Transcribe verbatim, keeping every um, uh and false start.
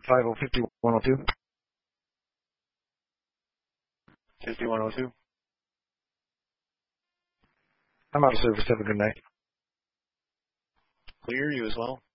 five oh fifty one oh two. fifty-one oh two. I'm out of service. Have a good night. Clear, you as well.